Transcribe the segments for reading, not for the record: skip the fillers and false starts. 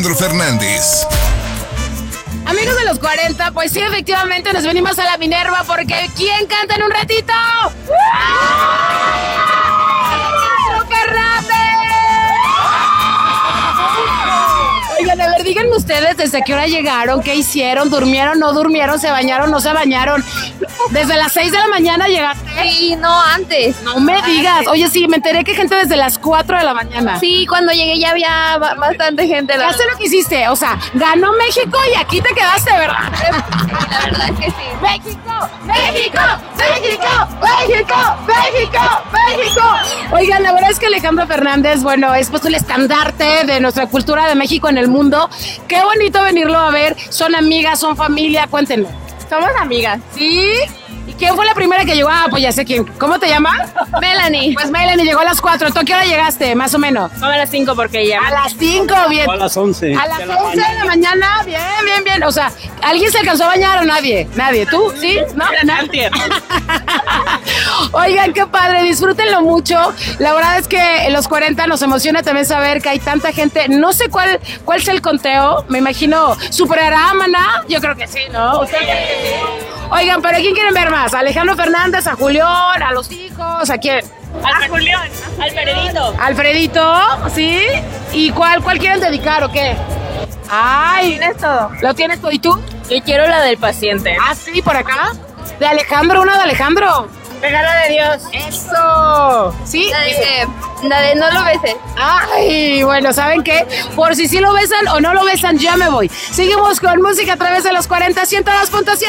Alejandro Fernández. Amigos de los 40, pues sí, efectivamente nos venimos a la Minerva porque ¿quién canta en un ratito? ¡Fernández! Oigan, a ver, díganme ustedes desde qué hora llegaron, qué hicieron, durmieron, no durmieron, se bañaron, no se bañaron. ¿Desde las 6 de la mañana llegaste? Sí, no, antes. No me digas. Oye, sí, me enteré que gente desde las 4 de la mañana. Sí, cuando llegué ya había bastante gente. Ya sé lo que hiciste, o sea, ganó México y aquí te quedaste, ¿verdad? La verdad es que sí. ¡México! ¡México! ¡México! ¡México! ¡México! ¡México! Oigan, la verdad es que Alejandro Fernández, bueno, es pues el estandarte de nuestra cultura de México en el mundo. Qué bonito venirlo a ver. Son amigas, son familia, cuéntenme. Somos amigas. ¿Sí? ¿Y quién fue la primera que llegó? Ah, pues ya sé quién. ¿Cómo te llamas? Melanie. Pues Melanie llegó a las 4. ¿Tú a qué hora llegaste, más o menos? A las 5 porque ella. A las 5, bien. O a las 11. A las 11 de la mañana, bien, bien, bien. O sea, ¿alguien se alcanzó a bañar o nadie? ¿Nadie? ¿Tú? ¿Sí? ¿No? Oigan, qué padre, disfrútenlo mucho. La verdad es que en los 40 nos emociona también saber que hay tanta gente. No sé cuál es el conteo. Me imagino, ¿superará a Maná? Yo creo que sí, ¿no? ¿Ustedes creen que sí? Oigan, ¿pero a quién quieren ver más? ¿A Alejandro Fernández, a Julián, a los hijos? ¿A quién? A Julián, Alfredito. ¿Alfredito? ¿Sí? ¿Y cuál quieren dedicar o qué? Ay, ¿Tienes todo? ¿lo tienes todo? ¿Y tú? Yo quiero la del paciente. Ah, sí, por acá. De Alejandro, una de Alejandro. Regalo de Dios. ¡Eso! ¿Sí? La de no lo beses. Ay, bueno, ¿saben qué? Por si sí lo besan o no lo besan, ya me voy. Seguimos con música a través de los 40, 102.7.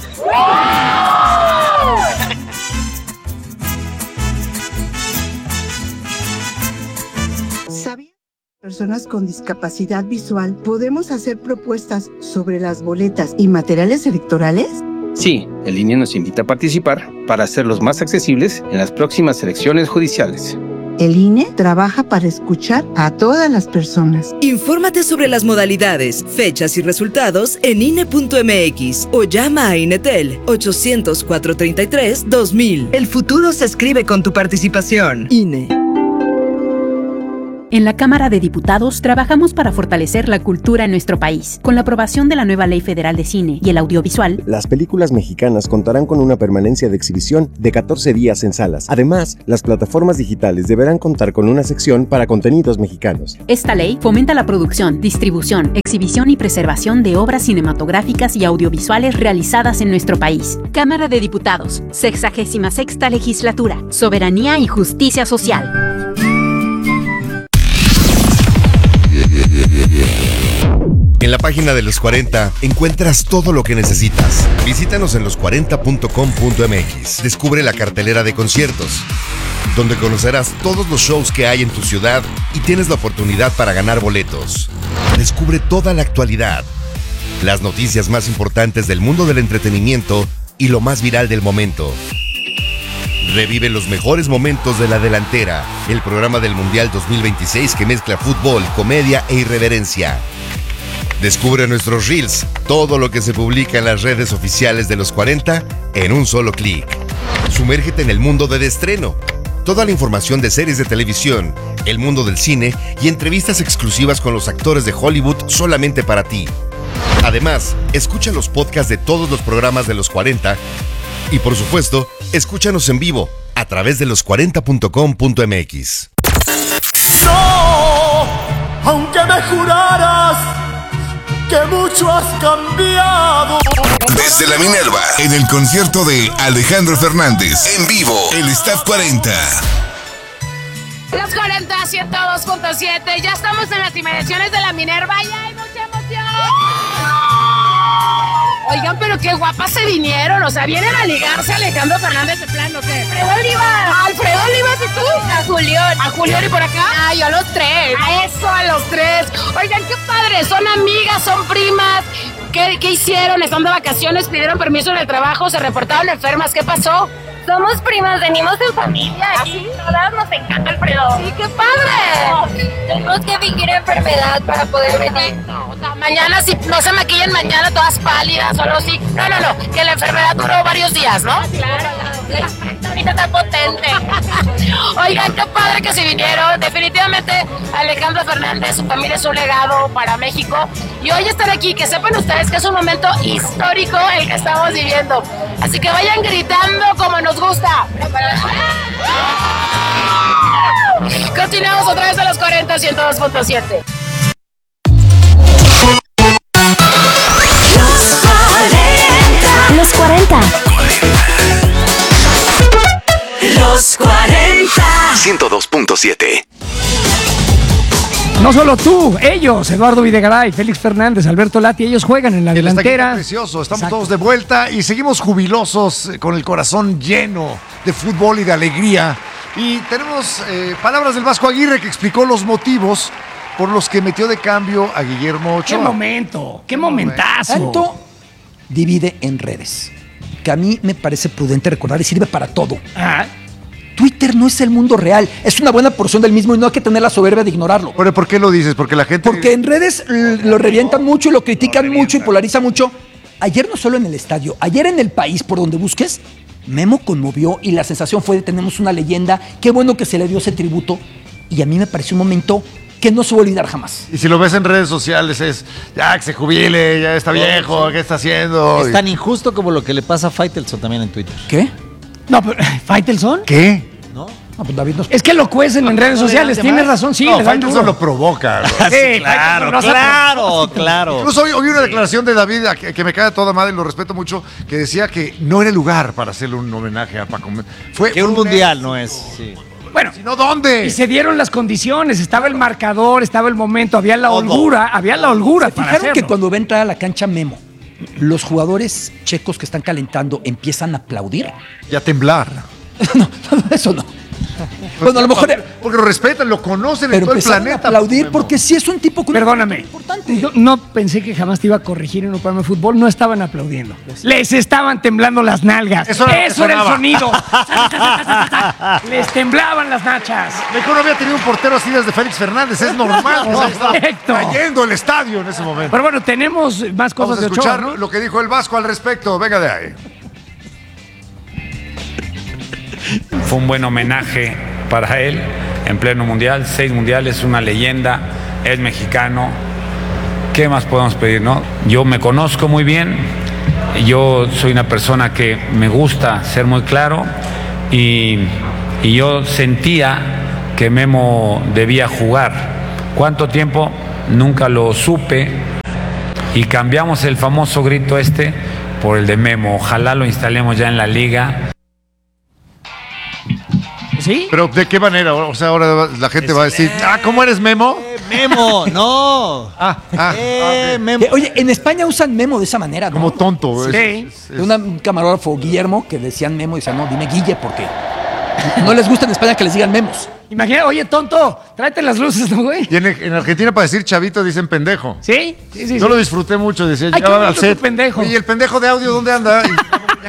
¿Sabían? Personas con discapacidad visual podemos hacer propuestas sobre las boletas y materiales electorales. Sí, el INE nos invita a participar para hacerlos más accesibles en las próximas elecciones judiciales. El INE trabaja para escuchar a todas las personas. Infórmate sobre las modalidades, fechas y resultados en INE.mx o llama a INETEL 800-433-2000. El futuro se escribe con tu participación. INE. En la Cámara de Diputados trabajamos para fortalecer la cultura en nuestro país. Con la aprobación de la nueva Ley Federal de Cine y el Audiovisual, las películas mexicanas contarán con una permanencia de exhibición de 14 días en salas. Además, las plataformas digitales deberán contar con una sección para contenidos mexicanos. Esta ley fomenta la producción, distribución, exhibición y preservación de obras cinematográficas y audiovisuales realizadas en nuestro país. Cámara de Diputados, 66ª Legislatura, Soberanía y Justicia Social. En la página de Los 40 encuentras todo lo que necesitas. Visítanos en los40.com.mx. Descubre la cartelera de conciertos, donde conocerás todos los shows que hay en tu ciudad y tienes la oportunidad para ganar boletos. Descubre toda la actualidad, las noticias más importantes del mundo del entretenimiento y lo más viral del momento. Revive los mejores momentos de La Delantera, el programa del Mundial 2026 que mezcla fútbol, comedia e irreverencia. Descubre nuestros Reels, todo lo que se publica en las redes oficiales de Los 40 en un solo clic. Sumérgete en el mundo del estreno. Toda la información de series de televisión, el mundo del cine y entrevistas exclusivas con los actores de Hollywood solamente para ti. Además, escucha los podcasts de todos los programas de Los 40 y, por supuesto, escúchanos en vivo a través de los40.com.mx. No, aunque me juraras que mucho has cambiado. Desde la Minerva, en el concierto de Alejandro Fernández, en vivo, el Staff 40. Los 40, 102.7. Ya estamos en las inmediaciones de la Minerva y hay mucha emoción. Oigan, pero qué guapas se vinieron. O sea, vienen a ligarse a Alejandro Fernández de plano, ¿qué? Alfredo Olivas. Alfredo Olivas, ¿y tú? A Julián. ¿A Julián y por acá? Ah, yo a los tres. A eso, a los tres. Oigan, qué padre. Son amigas, son primas. ¿Qué hicieron? ¿Están de vacaciones? ¿Pidieron permiso en el trabajo? ¿Se reportaron enfermas? ¿Qué pasó? Somos primas, venimos en familia. Aquí todas nos encanta Alfredo. Sí, qué padre. Tenemos que fingir enfermedad para poder venir. Mañana, si no se maquillan mañana todas pálidas, solo sí. No. Que la enfermedad duró varios días, ¿no? Claro. bonito, tan potente. Oigan, qué padre que se vinieron. Definitivamente Alejandro Fernández, su familia es un legado para México. Y hoy estar aquí, que sepan ustedes que es un momento histórico el que estamos viviendo. Así que vayan gritando como nos gusta. Continuamos otra vez a los 40, 102.7. Los 40. Los 40. 102.7. No solo tú, ellos, Eduardo Videgaray, Félix Fernández, Alberto Lati, ellos juegan en la delantera. Precioso, estamos Exacto. todos de vuelta y seguimos jubilosos, con el corazón lleno de fútbol y de alegría. Y tenemos palabras del Vasco Aguirre, que explicó los motivos por los que metió de cambio a Guillermo Ochoa. ¡Qué momento! ¡Qué momentazo! Tanto divide en redes, que a mí me parece prudente recordar y sirve para todo. Twitter no es el mundo real, es una buena porción del mismo y no hay que tener la soberbia de ignorarlo. ¿Pero por qué lo dices? Porque la gente... Porque en redes lo revientan mucho y lo critican mucho y polarizan mucho. Ayer no solo en el estadio, ayer en el país, por donde busques, Memo conmovió y la sensación fue de tenemos una leyenda, qué bueno que se le dio ese tributo y a mí me pareció un momento que no se va a olvidar jamás. Y si lo ves en redes sociales es, ya que se jubile, ya está viejo, ¿qué está haciendo? Es tan injusto como lo que le pasa a Faitelson también en Twitter. ¿Qué? No, pero ¿Faitelson? ¿Qué? ¿No? No, pues David Es que lo cuecen en redes sociales, tienes razón, sí, No, le dan Faitelson duro. lo provoca. Sí, claro. Incluso hoy vi una declaración de David que me cae a toda madre y lo respeto mucho, que decía que no era el lugar para hacerle un homenaje a Paco. Que un mundial no es. Sí. Bueno, ¿no dónde? Y se dieron las condiciones, estaba el marcador, estaba el momento, había la holgura para ¿Fijaron hacerlo. que cuando va a entrar a la cancha Memo, los jugadores checos que están calentando empiezan a aplaudir? Y a temblar. No, eso no. Bueno, a lo mejor... Porque lo respetan, lo conocen en Pero todo el empezaron planeta. a aplaudir porque sí es un tipo con... Perdóname, importante. yo no pensé que jamás te iba a corregir en un programa de fútbol, no estaban aplaudiendo. Les estaban temblando las nalgas. Eso era el sonido. Les temblaban las nachas. Mejor no había tenido un portero así desde Félix Fernández, es normal. O sea, estaba Correcto. cayendo el estadio en ese momento. Pero bueno, tenemos más Vamos cosas a de escuchar Ochoa, ¿no? lo que dijo el Vasco al respecto. Venga de ahí. Fue un buen homenaje para él en pleno mundial, 6 mundiales, una leyenda, es mexicano. ¿Qué más podemos pedir, no? Yo me conozco muy bien, yo soy una persona que me gusta ser muy claro y yo sentía que Memo debía jugar. ¿Cuánto tiempo? Nunca lo supe y cambiamos el famoso grito por el de Memo. Ojalá lo instalemos ya en la liga. ¿Sí? Pero ¿de qué manera? O sea, ahora la gente va a decir, ¿cómo eres Memo? Memo, no. Memo. Oye, en España usan Memo de esa manera, ¿no? Como tonto. Sí. De un camarógrafo, Guillermo, que decían Memo y decían, no, dime Guille, porque no les gusta en España que les digan Memos. Imagina, oye, tonto, tráete las luces, ¿no, güey? Y en Argentina para decir chavito dicen pendejo. ¿Sí? Sí. Yo lo disfruté mucho, decía, Ay, llegaba qué al bonito set. tu pendejo. Y el pendejo de audio, ¿dónde anda? Y,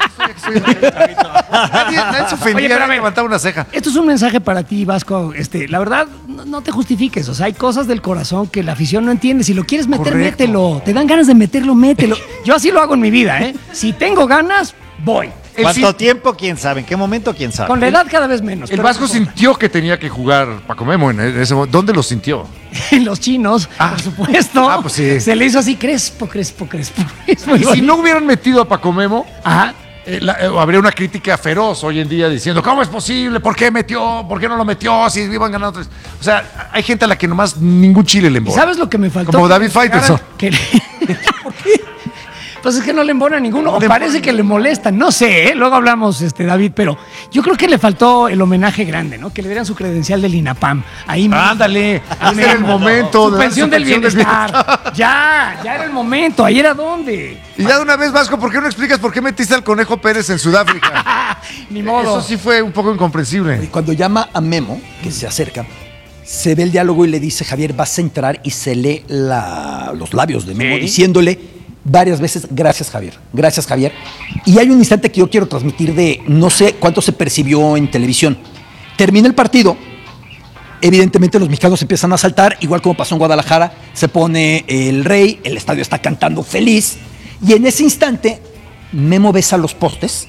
nadie se ofendía, Oye, pero a nadie ver, levantaba una ceja. Esto es un mensaje para ti, Vasco. La verdad, no te justifiques. O sea, hay cosas del corazón que la afición no entiende. Si lo quieres meter, Correcto. mételo. Te dan ganas de meterlo, mételo. Yo así lo hago en mi vida, ¿eh? Si tengo ganas, voy. ¿Cuánto tiempo? ¿Quién sabe? ¿En qué momento? ¿Quién sabe? Con la edad cada vez menos. El pero Vasco sintió que tenía que jugar Paco Memo en ese momento. ¿Dónde lo sintió? en los chinos, por supuesto. Pues sí. Se le hizo así crespo. Es muy Y si bonito. no hubieran metido a Paco Memo, Ajá. habría una crítica feroz hoy en día diciendo, ¿cómo es posible? ¿Por qué metió? ¿Por qué no lo metió? Si iban ganando. O sea, hay gente a la que nomás ningún chile le embona. ¿Sabes lo que me faltó? Como David Faitelson. ¿Por qué? Pues es que no le embona a ninguno. O parece que le molesta. No sé, ¿eh? Luego hablamos, David, pero yo creo que le faltó el homenaje grande, ¿no? Que le dieran su credencial del INAPAM. Ahí Ándale, ese era el momento. Su pensión del bienestar. Ya era el momento. ¿Ayer a dónde? Y ya de una vez, Vasco, ¿por qué no explicas por qué metiste al Conejo Pérez en Sudáfrica? Ni modo. Eso sí fue un poco incomprensible. Y cuando llama a Memo, que se acerca, se ve el diálogo y le dice, Javier, vas a entrar, y se lee los labios de Memo diciéndole varias veces, gracias Javier. Y hay un instante que yo quiero transmitir de no sé cuánto se percibió en televisión. Termina el partido, evidentemente los mexicanos empiezan a saltar, igual como pasó en Guadalajara, se pone el Rey, el estadio está cantando feliz, y en ese instante Memo besa los postes,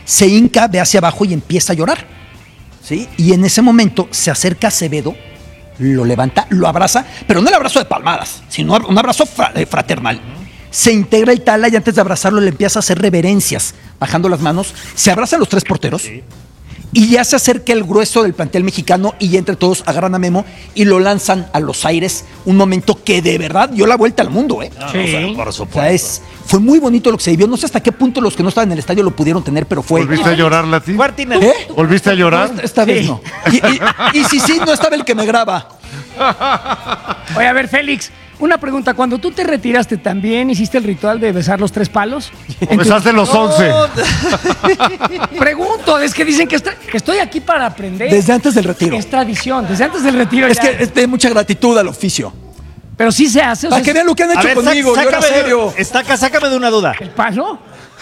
se hinca, ve hacia abajo y empieza a llorar. ¿Sí? Y en ese momento se acerca Acevedo, lo levanta, lo abraza, pero no el abrazo de palmadas, sino un abrazo fraternal. Se integra el Tala y antes de abrazarlo le empieza a hacer reverencias, bajando las manos, se abrazan los tres porteros y ya se acerca el grueso del plantel mexicano y ya entre todos agarran a Memo y lo lanzan a los aires, un momento que de verdad dio la vuelta al mundo. Sí. Por supuesto. Fue muy bonito lo que se vivió, no sé hasta qué punto los que no estaban en el estadio lo pudieron tener, pero fue... ¿Volviste a llorar, Lati? ¿Volviste a llorar? No, esta vez no. Y sí, no estaba el que me graba. Oye, a ver, Félix, una pregunta. Cuando tú te retiraste, ¿también hiciste el ritual de besar los 3 palos? ¿O besaste los 11? Pregunto, es que dicen que estoy aquí para aprender. Desde antes del retiro. Es tradición, desde antes del retiro. Es que es de mucha gratitud al oficio. Pero sí se hace. Para que vean lo que han hecho conmigo, yo era serio. Sácame de una duda. ¿El palo?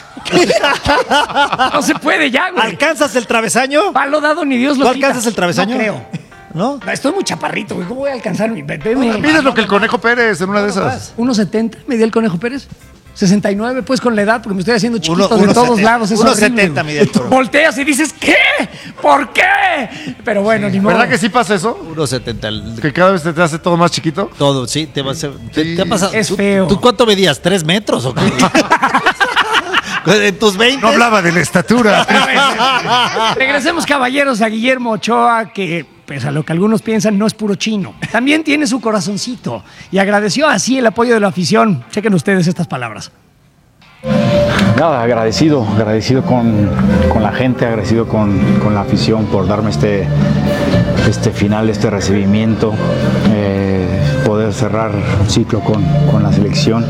No se puede ya, güey. ¿Alcanzas el travesaño? Palo dado ni Dios lo ¿Tú quita. alcanzas el travesaño? No creo. ¿No? Estoy muy chaparrito, güey. ¿Cómo voy a alcanzar mi bebé? Mides lo que el Conejo Pérez en una de esas. 1.70 medía el Conejo Pérez. 69, pues con la edad, porque me estoy haciendo chiquito de todos lados. 1.70 mide el Toro. Volteas y dices, ¿qué? ¿Por qué? Pero bueno, ni modo. ¿Verdad que sí pasa eso? 1.70. ¿Que cada vez te hace todo más chiquito? Todo, sí. Te ha pasado. Es feo. ¿Tú cuánto medías? ¿3 metros o qué? En tus 20. No hablaba de la estatura. Regresemos, caballeros, a Guillermo Ochoa, que, pues a lo que algunos piensan, no es puro chino. También tiene su corazoncito y agradeció así el apoyo de la afición. Chequen ustedes estas palabras. Nada, agradecido con la gente, agradecido con la afición por darme este final, este recibimiento, poder cerrar un ciclo con la selección.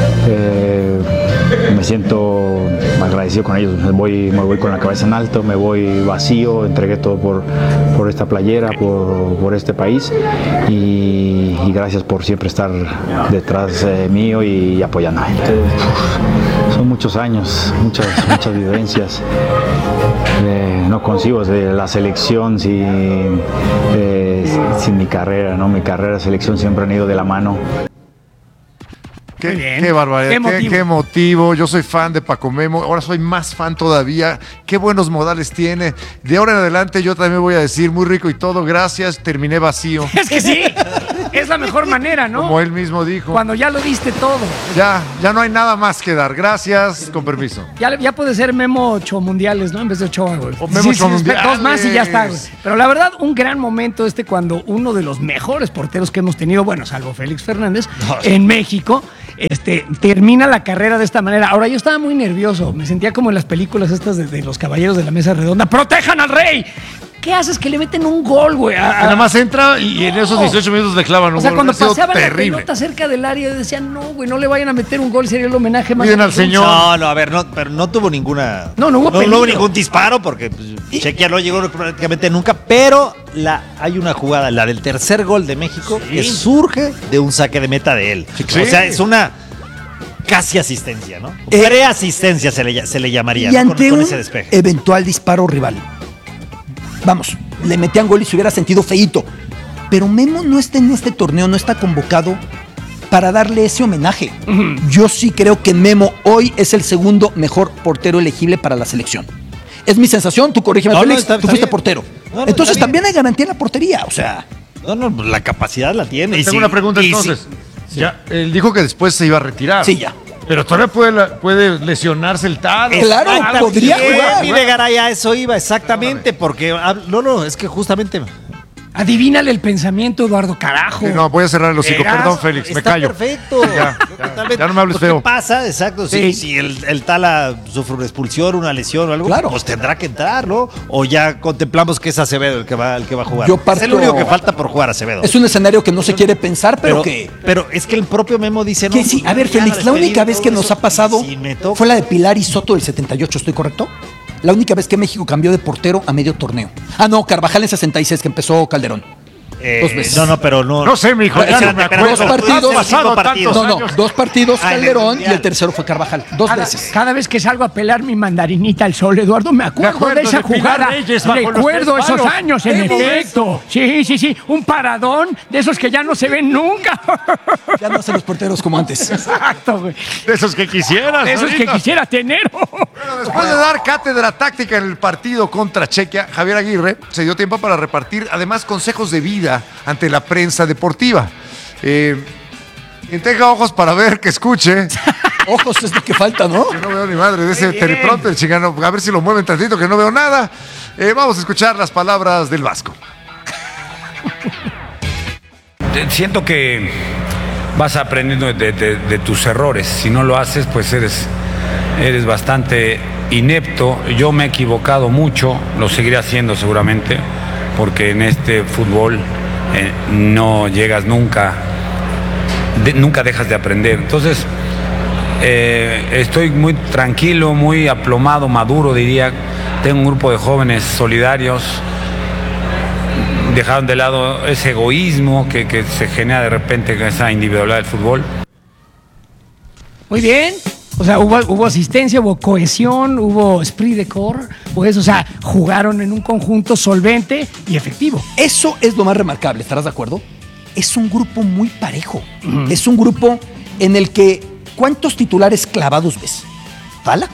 Me siento agradecido con ellos, me voy con la cabeza en alto, me voy vacío, entregué todo por esta playera, por este país y gracias por siempre estar detrás mío y apoyándome. Son muchos años, muchas vivencias. No consigo de la selección sin mi carrera, ¿no? Mi carrera y selección siempre han ido de la mano. Qué barbaridad, qué emotivo. Yo soy fan de Paco Memo, ahora soy más fan todavía. Qué buenos modales tiene. De ahora en adelante yo también voy a decir muy rico y todo, gracias, terminé vacío. Es que sí, es la mejor manera, ¿no? Como él mismo dijo. Cuando ya lo diste todo. Ya no hay nada más que dar. Gracias, con permiso. Ya puede ser Memo Ocho Mundiales, ¿no? En vez de Ochoa, güey. O Memo Ocho Mundiales. 2 más y ya está, güey. Pero la verdad, un gran momento cuando uno de los mejores porteros que hemos tenido, bueno, salvo Félix Fernández, en México, termina la carrera de esta manera. Ahora, yo estaba muy nervioso. Me sentía como en las películas estas de los caballeros de la mesa redonda. ¡Protejan al rey! ¿Qué haces? Que le meten un gol, güey. Nada más entra y en esos 18 minutos le clavan un gol. O sea, cuando paseaba la terrible. pelota cerca del área, yo decía, no, güey, no le vayan a meter un gol, sería el homenaje más. Cuiden al señor. No, a ver, pero no tuvo ninguna. No hubo ningún disparo porque Chequia no llegó prácticamente nunca, pero hay una jugada, la del tercer gol de México, que surge de un saque de meta de él. Sí. O sea, es una casi asistencia, ¿no? Preasistencia se le llamaría, y ¿no? ante con un ese despeje. Eventual disparo rival. Vamos, le metían gol y se hubiera sentido feíto. Pero Memo no está en este torneo, no está convocado para darle ese homenaje. Yo sí creo que Memo hoy es el segundo mejor portero elegible para la selección. Es mi sensación, tú corrígeme, Félix, tú fuiste portero. Entonces también hay garantía en la portería, o sea. No, la capacidad la tiene. Tengo una pregunta entonces. Ya, él dijo que después se iba a retirar. Sí, ya. Pero todavía puede lesionarse el talo. Claro, podría jugar. Y de Garay a eso iba, exactamente, porque es que justamente. Adivínale el pensamiento, Eduardo, carajo. Sí, no, voy a cerrar el hocico. Perdón, Félix, me callo. Está perfecto. Ya no me hables feo. ¿Qué pasa? Exacto. Sí. Si el Tala sufre una expulsión, una lesión o algo, claro, pues tendrá que entrar, ¿no? O ya contemplamos que es Acevedo el que va a jugar. Es el único que falta por jugar, Acevedo. Es un escenario que no se quiere pensar, pero es que el propio Memo dice que sí. A ver, Félix, la única vez que nos ha pasado fue la de Pilar y Soto del 78, ¿estoy correcto? La única vez que México cambió de portero a medio torneo. No, Carvajal en 66, que empezó Calderón. 2 veces. Pero no. No sé, mijo. Dos partidos Calderón y el tercero fue Carvajal. 2 veces. Cada vez que salgo a pelar mi mandarinita al sol, Eduardo, me acuerdo de esa jugada. Recuerdo esos años, en efecto. Sí. Un paradón de esos que ya no se ven nunca. Ya no hacen los porteros como antes. Exacto, güey. De esos que quisieras. De esos que quisiera tener. Bueno, después de dar cátedra táctica en el partido contra Chequia, Javier Aguirre se dio tiempo para repartir además consejos de vida ante la prensa deportiva. Quien tenga ojos para ver, que escuche. Ojos es lo que falta, ¿no? Yo no veo ni madre de ese teleprompter, chingano. A ver si lo mueven tantito, que no veo nada. Vamos a escuchar las palabras del Vasco. Siento que vas aprendiendo de tus errores. Si no lo haces, pues eres bastante inepto. Yo me he equivocado mucho, lo seguiré haciendo seguramente, porque en este fútbol no llegas nunca, nunca dejas de aprender. Entonces, estoy muy tranquilo, muy aplomado, maduro, diría. Tengo un grupo de jóvenes solidarios. Dejaron de lado ese egoísmo que se genera de repente con esa individualidad del fútbol. Muy bien. O sea, hubo asistencia, hubo cohesión, hubo esprit de corps, pues, o sea, jugaron en un conjunto solvente y efectivo. Eso es lo más remarcable, ¿estarás de acuerdo? Es un grupo muy parejo. Es un grupo en el que, ¿cuántos titulares clavados ves? ¿Tala?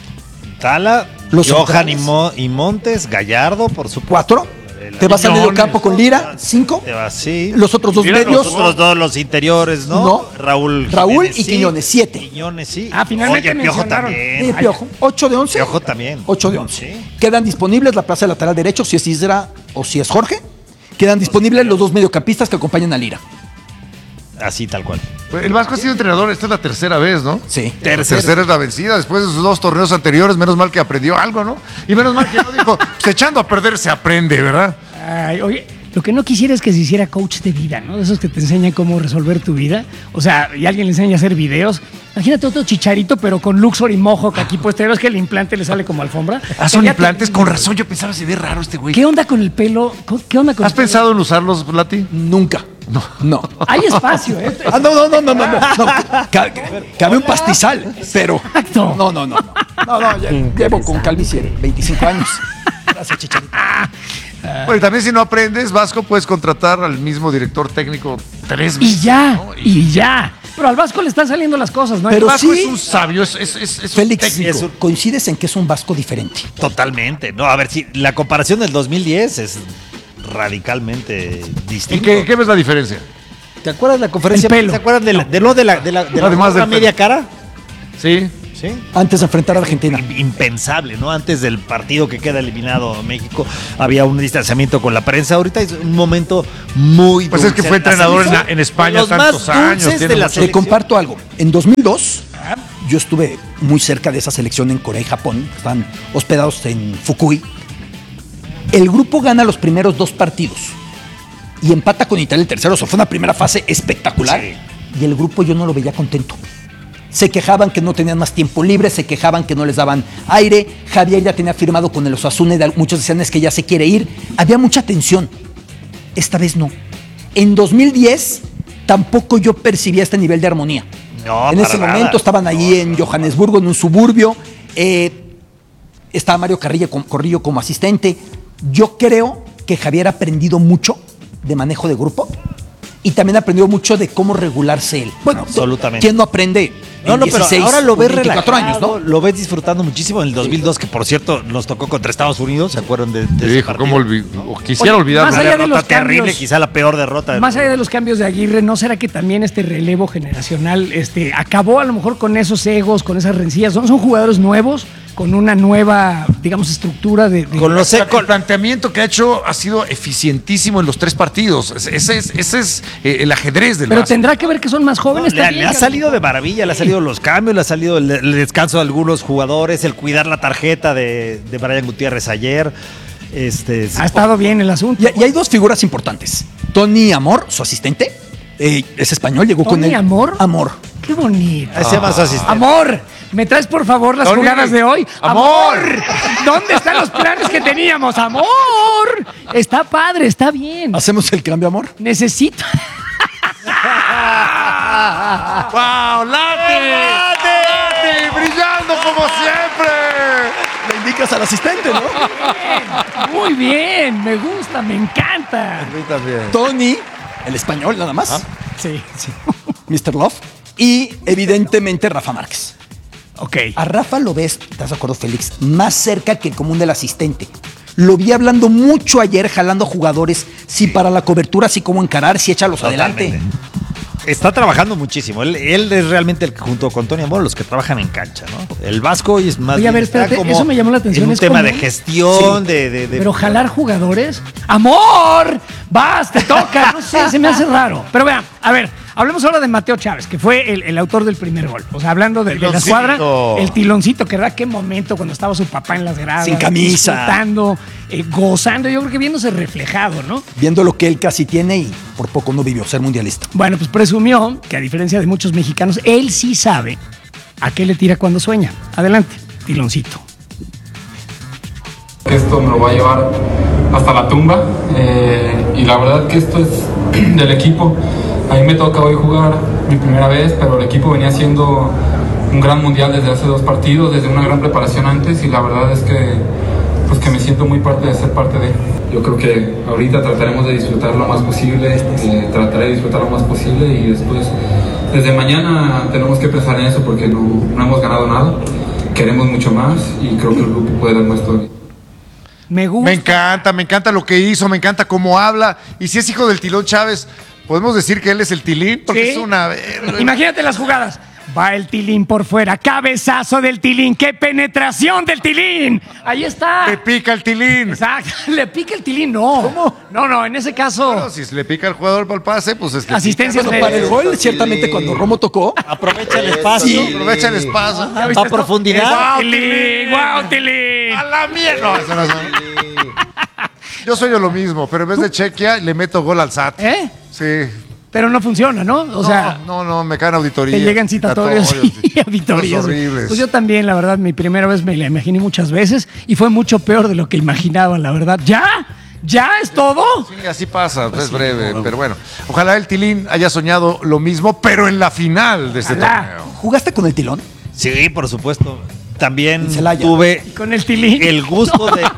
Johan y Montes, Gallardo, por supuesto. 4. Te vas al medio campo con Lira, 5. Te vas, sí. Los otros dos medios. Los otros dos, los interiores, ¿no? No. Raúl y Quiñones, 7. Quiñones, sí. Finalmente Oye, Piojo mencionaron. también. Piojo, 8 de 11. Piojo también. 8 de 11. Sí. Quedan disponibles la plaza de lateral derecho, si es Isra o si es Jorge. Quedan disponibles los dos mediocampistas que acompañan a Lira. Así, tal cual. El Vasco ha sido entrenador, esta es la tercera vez, ¿no? Sí. Tercera es la vencida, después de sus 2 torneos anteriores, menos mal que aprendió algo, ¿no? Y menos mal que no dijo, pues echando a perder se aprende, ¿verdad? Ay, oye, lo que no quisiera es que se hiciera coach de vida, ¿no? De esos que te enseñan cómo resolver tu vida. O sea, y alguien le enseña a hacer videos. Imagínate otro Chicharito, pero con Luxor y Mohawk aquí puesto. ¿Ves que el implante le sale como alfombra? Son implantes, con razón yo pensaba, se ve raro este güey. ¿Qué onda con el pelo? ¿Qué onda con ¿Has pensado en usarlos, Lati? Nunca. No. Hay espacio, ¿eh? No. Cabe un pastizal, pero. Exacto. No, ya llevo con calvicie 25 años. Gracias, Chicharito. Bueno, y también si no aprendes, Vasco, puedes contratar al mismo director técnico 3 veces. Y ya. Pero al Vasco le están saliendo las cosas, ¿no? Pero el Vasco sí, es un sabio, es Félix, un técnico. coincides en que es un Vasco diferente. Totalmente. No, a ver, si la comparación del 2010 es radicalmente distinta. ¿Y qué ves la diferencia? ¿Te acuerdas de la conferencia? El pelo. ¿Te acuerdas de la media cara? Sí. Sí. Antes de enfrentar a Argentina. Impensable, ¿no? Antes del partido que queda eliminado México, había un distanciamiento con la prensa. Ahorita es un momento muy Pues dulce. es que fue entrenador en España tantos años. Te comparto algo. En 2002, yo estuve muy cerca de esa selección en Corea y Japón. Están hospedados en Fukui. El grupo gana los primeros 2 partidos y empata con Italia el tercero. Eso fue una primera fase espectacular. Sí. Y el grupo yo no lo veía contento. Se quejaban que no tenían más tiempo libre, se quejaban que no les daban aire. Javier ya tenía firmado con el Osasuna y muchos decían es que ya se quiere ir. Había mucha tensión. Esta vez no. En 2010 tampoco yo percibía este nivel de armonía. No, en ese momento estaban ahí en Johannesburgo, en un suburbio. Estaba Mario Carrillo como asistente. Yo creo que Javier ha aprendido mucho de manejo de grupo y también ha aprendido mucho de cómo regularse él. Bueno, absolutamente. ¿Quién no aprende? No, 16, pero ahora lo ves 24 años, ¿no? Lo ves disfrutando muchísimo en el 2002, que por cierto nos tocó contra Estados Unidos, ¿se acuerdan de ese partido? ¿Cómo quisiera olvidar más una allá de derrota los terrible, cambios, quizá la peor derrota. Más allá de los cambios de Aguirre, ¿no será que también este relevo generacional acabó a lo mejor con esos egos, con esas rencillas? Son jugadores nuevos, con una nueva, digamos, estructura de con los el planteamiento que ha hecho ha sido eficientísimo en los 3 partidos. Ese es el ajedrez del Pero Vasco. tendrá que ver que son más jóvenes también. Le ha salido de maravilla, le ha salido los cambios, le ha salido el descanso de algunos jugadores, el cuidar la tarjeta de Brian Gutiérrez ayer. Ha estado bien el asunto. Y hay 2 figuras importantes. Tony Amor, su asistente, es español, llegó con él. ¿Tony Amor? Amor. Qué bonito. Ese llama su asistente. Amor, ¿me traes por favor las Tony, jugadas de hoy? ¡Amor! ¿Dónde están los planes que teníamos? ¡Amor! Está padre, está bien. ¿Hacemos el cambio, Amor? Necesito. ¡Wow! ¡Lati! ¡Brillando como siempre! Le indicas al asistente, ¿no? Muy bien, me gusta, me encanta. A mí también. Tony, el español nada más. Sí. Mr. Love. Y evidentemente Rafa Márquez. Ok. A Rafa lo ves, ¿estás de acuerdo, Félix? Más cerca que el común del asistente. Lo vi hablando mucho ayer, jalando jugadores, si para la cobertura, si cómo encarar, si échalos adelante. Está trabajando muchísimo. Él es realmente el que, junto con Tony Amor, los que trabajan en cancha, ¿no? El Vasco hoy es más. Oye, a ver, espérate, como eso me llamó la atención. En un es tema como- de gestión, Sí. de. Pero jalar jugadores. ¡Amor! ¡Vas, te toca! No sé, se me hace raro. Pero vean, a ver, hablemos ahora de Mateo Chávez, que fue el autor del primer gol. O sea, hablando de la Tiloncito. escuadra, el tiloncito, que era qué momento cuando estaba su papá en las gradas. Sin camisa. Disfrutando, gozando, yo creo que viéndose reflejado, ¿no? Viendo lo que él casi tiene y por poco no vivió, ser mundialista. Bueno, pues presumió que a diferencia de muchos mexicanos, él sí sabe a qué le tira cuando sueña. Adelante, tiloncito. Esto me lo va a llevar hasta la tumba y la verdad que esto es del equipo. A mí me toca hoy jugar mi primera vez, pero el equipo venía haciendo un gran mundial desde hace 2 partidos, desde una gran preparación antes y la verdad es que pues que me siento muy parte de ser parte de. Yo creo que ahorita trataremos de disfrutar lo más posible, trataré de disfrutar lo más posible y después desde mañana tenemos que pensar en eso porque no hemos ganado nada, queremos mucho más y creo que el grupo puede dar más todavía. Me gusta. Me encanta lo que hizo, me encanta cómo habla. Y si es hijo del Tilón Chávez, ¿podemos decir que él es el Tilín? Porque Sí. es una... Imagínate las jugadas. Va el Tilín por fuera, cabezazo del Tilín, qué penetración del Tilín. Ahí está. Le pica el Tilín. Exacto, le pica el Tilín, no. ¿Cómo? No, en ese caso. Bueno, si le pica al jugador para el pase, pues es que... Asistencias Bueno, para el gol, ciertamente cuando Romo tocó, aprovecha el espacio. Sí, aprovecha el espacio. A profundidad. ¡Guau, Tilín! ¡Guau, Tilín! ¡A la mierda! No, eso no es... Yo soy yo lo mismo, pero en vez de Chequia, le meto gol al SAT. ¿Eh? Sí. Pero no funciona, ¿no? O sea, No, me caen auditoría. te llegan citatorios y auditorías. Cosas horribles. Pues yo también, la verdad, mi primera vez me la imaginé muchas veces y fue mucho peor de lo que imaginaba, la verdad. ¿Ya es todo? Sí, así pasa, es breve, pero bueno. Ojalá el Tilín haya soñado lo mismo, pero en la final de este torneo. ¿jugaste con el Tilón? Sí, por supuesto. También Celaya. tuve Con el Tilín. el gusto de.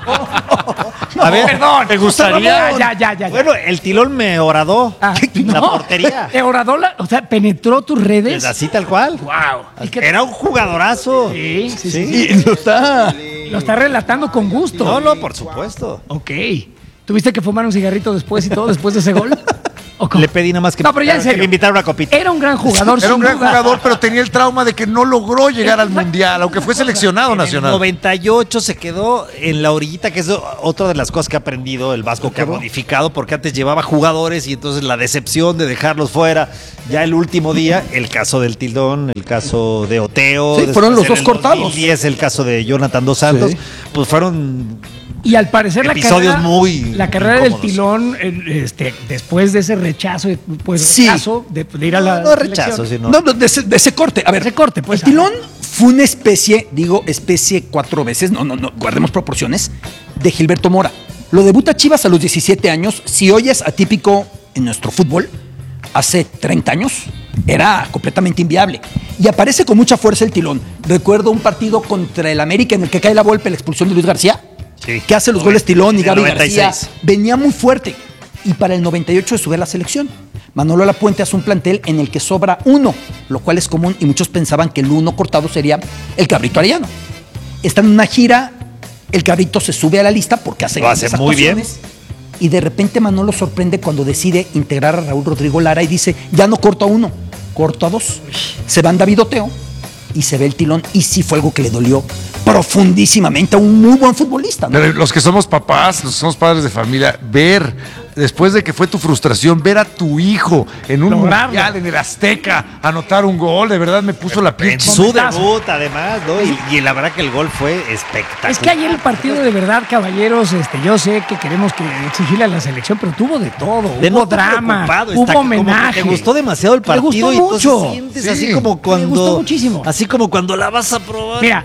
A ver, perdón. ¿te gustaría? Ya. Bueno, el Tilón me horadó la portería. Horadó o sea, penetró tus redes. Así tal cual. Wow. Era un jugadorazo. Sí. Y lo está relatando con gusto. No, por supuesto. Ok. ¿Tuviste que fumar un cigarrito después y todo, después de ese gol? Le pedí nada más que, No, pero ya en serio. me invitaron una copita. Era un gran jugador, Era un sin gran duda. jugador, pero tenía el trauma de que no logró llegar al Mundial, aunque fue seleccionado En el nacional. 98 se quedó en la orillita, que es otra de las cosas que ha aprendido el Vasco, que ha modificado, porque antes llevaba jugadores y entonces la decepción de dejarlos fuera. Ya el último día, el caso del Tilón, el caso de Oteo. Sí, fueron los después dos en el cortados. 2010 el caso de Jonathan Dos Santos. Sí. Pues fueron Y al parecer episodios muy la carrera del incómodos. Tilón, después de ese rechazo, pues Sí. rechazo de ir a la No rechazo, selección. sino. No, de ese corte. A ver, Ese corte, pues. el Tilón fue una especie, especie 4 veces, no, guardemos proporciones, de Gilberto Mora. Lo debuta Chivas a los 17 años. Si hoy es atípico en nuestro fútbol, hace 30 años era completamente inviable. Y aparece con mucha fuerza el Tilón. Recuerdo un partido contra el América en el que cae la Volpe, la expulsión de Luis García, Sí. que hace los goles Tilón y En el Gaby 96. García. Venía muy fuerte. Y para el 98 se sube a la selección. Manolo Lapuente hace un plantel en el que sobra uno, lo cual es común y muchos pensaban que el uno cortado sería el Cabrito Arellano. Está en una gira, el Cabrito se sube a la lista porque hace Lo hace grandes muy bien. actuaciones. Y de repente Manolo sorprende cuando decide integrar a Raúl Rodrigo Lara y dice, ya no corto a uno, corto a dos. Se van David Oteo y se ve el Tilón y sí fue algo que le dolió profundísimamente a un muy buen futbolista, ¿no? Pero los que somos papás, los que somos padres de familia, ver, después de que fue tu frustración, ver a tu hijo en un Lograrlo. mundial, en el Azteca, anotar un gol, de verdad me puso la piel En chinita. su debut, además, ¿no? Y la verdad que el gol fue espectacular. Es que ayer el partido de verdad, caballeros, yo sé que queremos que exigirle a la selección, pero tuvo de todo. De Hubo no estar drama, preocupado, hubo está como que homenaje. te gustó demasiado el Me partido gustó y entonces mucho. sientes Sí. así como cuando. Me gustó muchísimo. Así como cuando la vas a probar. Mira,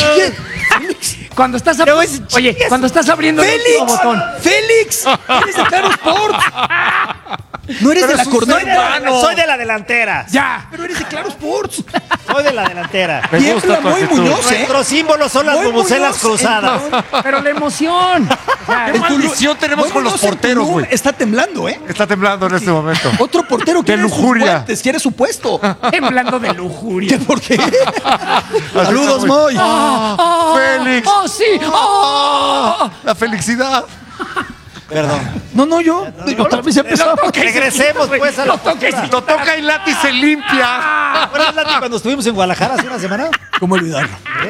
cuando estás cuando estás abriendo el último botón. ¡Félix! ¡Eres de Claro Sports! No eres Pero de la es un corneta. ser humano. Soy de la delantera. Ya. Pero eres de Claro Sports. Soy de la delantera. Tiembla muy Muñoz, ¿eh? Nuestros símbolos son las bubucelas cruzadas. Pero la emoción. O sea, ¿Qué maldición tenemos con los porteros, güey? Está temblando, ¿eh? Está temblando en este momento. Otro portero de lujuria. Quiere su puesto. Temblando de lujuria. ¿Por qué? Saludos, Moy. Félix. ¡Oh, sí! ¡Oh! La felicidad. Perdón. No, yo. Otra vez empezamos. Regresemos, pues, a lo toca y Lati se limpia. ¿Recuerdas, Lati, cuando estuvimos en Guadalajara hace una semana? ¿Cómo olvidarlo?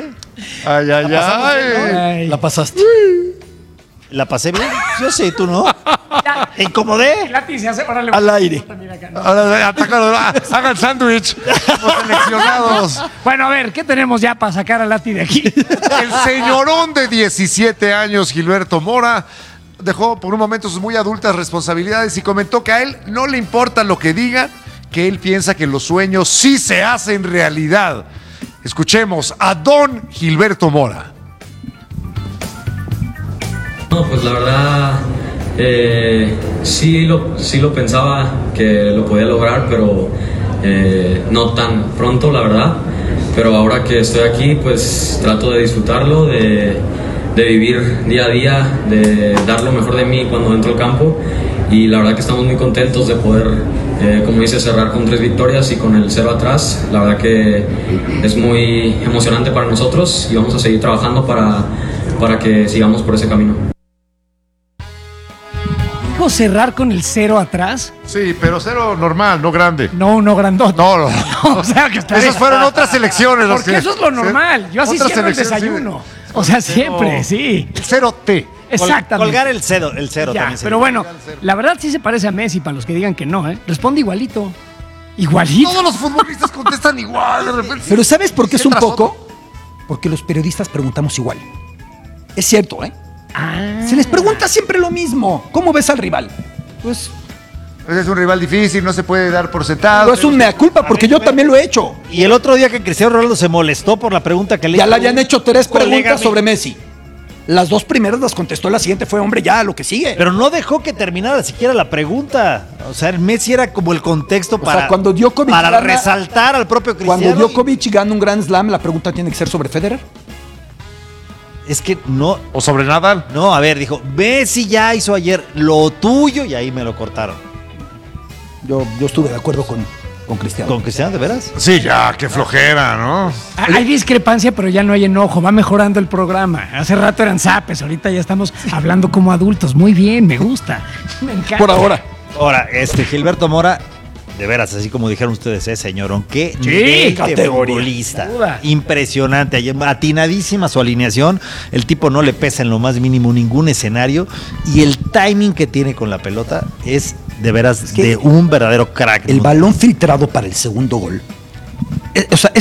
Ay. La pasaste. ¿La pasé bien? Yo sé, tú no. ¿Te incomodé? Lati se hace al aire. Hagan sándwich. Seleccionados. Bueno, a ver, ¿qué tenemos ya para sacar a Lati de aquí? El señorón de 17 años, Gilberto Mora, dejó por un momento sus muy adultas responsabilidades y comentó que a él no le importa lo que digan, que él piensa que los sueños sí se hacen realidad. Escuchemos a don Gilberto Mora. No, pues la verdad sí lo pensaba que lo podía lograr, pero no tan pronto, la verdad. Pero ahora que estoy aquí, pues trato de disfrutarlo, de vivir día a día, de dar lo mejor de mí cuando entro al campo. Y la verdad que estamos muy contentos de poder, como dice, cerrar con 3 victorias y con el 0 atrás. La verdad que es muy emocionante para nosotros y vamos a seguir trabajando para que sigamos por ese camino. ¿Dijo cerrar con el 0 atrás? Sí, pero 0 normal, no grande. No, uno grandote. No. O sea, que está esas fueron otras elecciones. Porque eso es lo normal. Yo así cierro el desayuno. O sea, siempre, sí. 0T. Exactamente. Colgar el cero ya, también. Pero bueno, la verdad sí se parece a Messi, para los que digan que no, ¿eh? Responde igualito. Igualito. Todos los futbolistas contestan igual de repente. Pero ¿sabes por qué es un poco? Porque los periodistas preguntamos igual. Es cierto, ¿eh? Se les pregunta siempre lo mismo. ¿Cómo ves al rival? Pues es un rival difícil, no se puede dar por sentado. No es un mea culpa porque yo también lo he hecho. Y el otro día que Cristiano Ronaldo se molestó por la pregunta que le hizo. Ya le habían hecho 3 preguntas sobre Messi. Las 2 primeras las contestó, la siguiente fue, hombre, ya, lo que sigue. Pero no dejó que terminara siquiera la pregunta. O sea, el Messi era como el contexto para resaltar al propio Cristiano. Cuando Djokovic gana un Grand Slam, la pregunta tiene que ser sobre Federer. Es que no. ¿O sobre Nadal? No, a ver, dijo, Messi ya hizo ayer lo tuyo y ahí me lo cortaron. Yo estuve de acuerdo con Cristiano. ¿Con Cristiano, de veras? Sí, ya, qué flojera, ¿no? Hay discrepancia, pero ya no hay enojo. Va mejorando el programa. Hace rato eran zapes, ahorita ya estamos hablando como adultos. Muy bien, me gusta. Me encanta. Por ahora. Ahora, Gilberto Mora, de veras, así como dijeron ustedes, señorón, qué nivel de futbolista. Impresionante, atinadísima su alineación. El tipo no le pesa en lo más mínimo ningún escenario y el timing que tiene con la pelota es de veras de un verdadero crack. El balón filtrado para el segundo gol. O sea,